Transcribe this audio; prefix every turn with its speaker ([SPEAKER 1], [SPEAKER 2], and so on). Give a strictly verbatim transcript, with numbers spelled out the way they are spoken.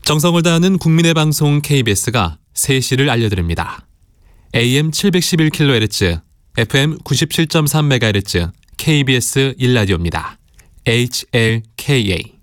[SPEAKER 1] 정성을 다하는 국민의 방송 케이비에스가 세 시를 알려드립니다. 에이엠 칠백십일 킬로헤르츠, 에프엠 구십칠 점 삼 메가헤르츠 케이비에스 일 라디오입니다. 에이치엘케이에이